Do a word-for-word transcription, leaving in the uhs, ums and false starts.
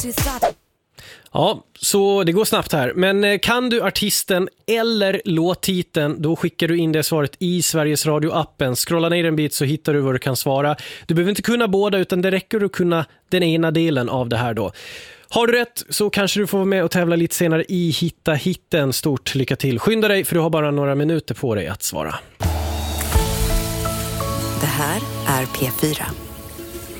Ja, så det går snabbt här. Men kan du artisten eller låttiteln, då skickar du in det svaret i Sveriges Radio-appen. Scrolla ner en bit så hittar du vad du kan svara. Du behöver inte kunna båda, utan det räcker att kunna den ena delen av det här då. Har du rätt så kanske du får vara med och tävla lite senare i Hitta hitten. Stort lycka till. Skynda dig, för du har bara några minuter på dig att svara. Det här är P fyra.